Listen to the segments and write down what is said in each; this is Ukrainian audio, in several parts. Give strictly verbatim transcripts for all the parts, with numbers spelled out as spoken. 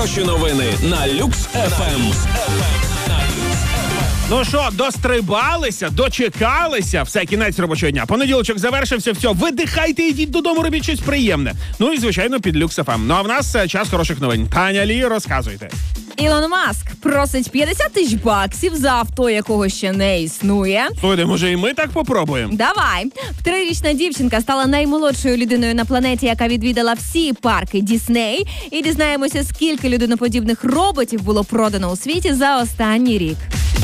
Найхороші новини на Люкс еф ем. Ну що, дострибалися, дочекалися. Все, кінець робочого дня. Понеділочок завершився, все, видихайте, йдіть додому, робіть щось приємне. Ну і, звичайно, під Люкс еф ем. Ну а в нас час хороших новин. Таня Лі, розказуйте. Ілон Маск просить п'ятдесят тисяч баксів за авто, якого ще не існує. Слухайте, може і ми так попробуємо? Давай. Трирічна дівчинка стала наймолодшою людиною на планеті, яка відвідала всі парки Дісней. І дізнаємося, скільки людиноподібних роботів було продано у світі за останній рік.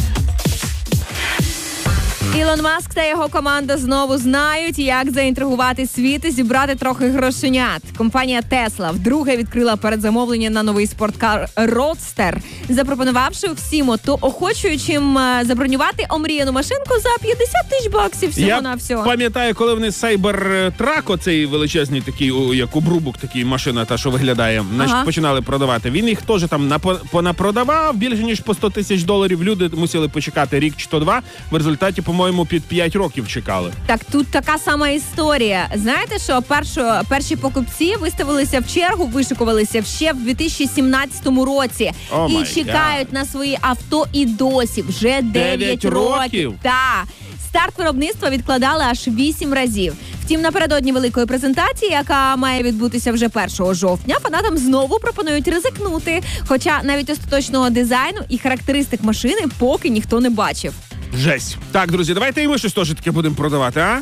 Ілон Маск та його команда знову знають, як заінтригувати світ і зібрати трохи грошенят. Компанія Tesla вдруге відкрила передзамовлення на новий спорткар Roadster, запропонувавши всім ото охочуючим забронювати омріяну машинку за п'ятдесят тисяч баксів всього на всього. Я пам'ятаю, коли вони Cybertruck, оцей величезний такий, як обрубок, такий машина, та що виглядає, значить, ага. починали продавати. Він їх теж там понапродавав більше, ніж по сто тисяч доларів. Люди мусили почекати рік чи то два. В результаті, по-моєму, під п'ять років чекали. Так, тут така сама історія. Знаєте, що першо, перші покупці виставилися в чергу, вишикувалися ще в дві тисячі сімнадцятому році. Oh і чекають God. на свої авто і досі. Вже дев'ять років. Так. Старт виробництва відкладали аж вісім разів. Втім, напередодні великої презентації, яка має відбутися вже першого жовтня, фанатам знову пропонують ризикнути. Хоча навіть остаточного дизайну і характеристик машини поки ніхто не бачив. Жесть. Так, друзі, давайте і ми щось теж таке будемо продавати, а?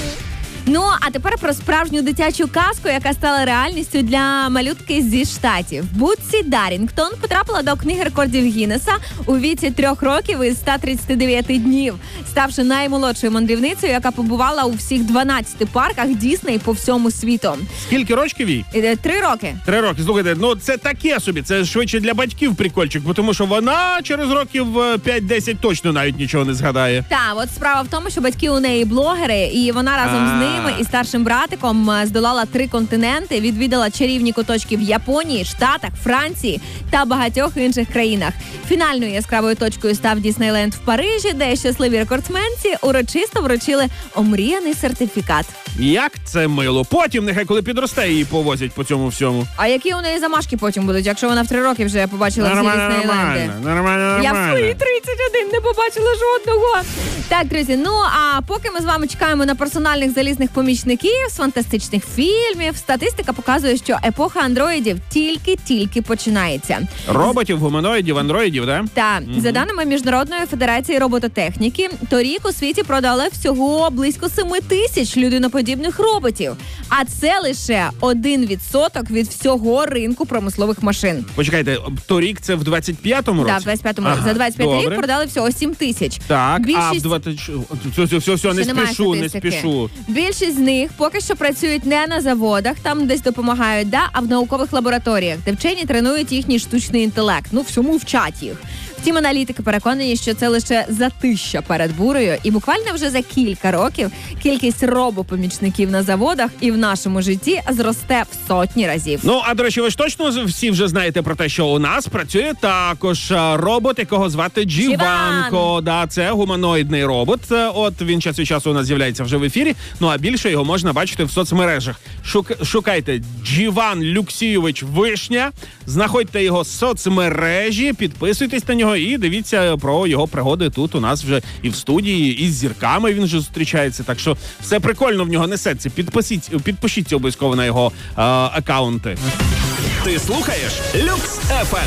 Ну, а тепер про справжню дитячу казку, яка стала реальністю для малютки зі Штатів. Бутсі Даррінгтон потрапила до книги рекордів Гіннеса у віці трьох років і ста тридцяти дев'яти днів, ставши наймолодшою мандрівницею, яка побувала у всіх дванадцяти парках Дісней по всьому світу. Скільки рочків їй? Три роки. Три роки. Слухайте, ну це таке собі, це швидше для батьків прикольчик, бо тому що вона через років п'ять-десять точно навіть нічого не згадає. Так, от справа в тому, що батьки у неї блогери, і вона разом з ними і старшим братиком здолала три континенти, відвідала чарівні куточки в Японії, Штатах, Франції та багатьох інших країнах. Фінальною яскравою точкою став Діснейленд в Парижі, де щасливі рекордсменці урочисто вручили омріяний сертифікат. Як це мило. Потім, нехай коли підросте, її повозять по цьому всьому. А які у неї замашки потім будуть, якщо вона в три роки вже побачила всі Діснейленди? Нормально, нормально, нормально. Я в свої тридцять один не побачила жодного. Так, друзі, ну а поки ми з вами чекаємо на персональних залізних помічників з фантастичних фільмів, статистика показує, що епоха андроїдів тільки-тільки починається. Роботів, гуманоїдів, андроїдів, да? Так. Mm-hmm. За даними Міжнародної федерації робототехніки, торік у світі продали всього близько семи тисяч людиноподібних роботів. А це лише один відсоток від всього ринку промислових машин. Почекайте, торік це в двадцять п'ятому році? Так, в двадцять п'ятому році. За двадцять п'ятий рік продали всього сім тисяч. Так, Більшість... а в двадцять... Все, все, все, все, не спішу, не спішу. Більшість з них поки що працюють не на заводах, там десь допомагають, да, а в наукових лабораторіях, де вчені тренують їхній штучний інтелект. Ну, всьому вчать їх. Втім, аналітики переконані, що це лише затища перед бурею, і буквально вже за кілька років кількість робопомічників на заводах і в нашому житті зросте в сотні разів. Ну, а до речі, ви ж точно всі вже знаєте про те, що у нас працює також робот, якого звати Джіванко. Да, це гуманоїдний робот. От він час від часу у нас з'являється вже в ефірі. Ну, а більше його можна бачити в соцмережах. Шук... Шукайте Джіван Люксійович Вишня, знаходьте його в соцмережі, підписуйтесь на нього і дивіться про його пригоди тут у нас вже і в студії, і з зірками він вже зустрічається. Так що все прикольно в нього несеться. Підпишіться, підпишіться обов'язково на його е- акаунти. Ти слухаєш Люкс еф ем.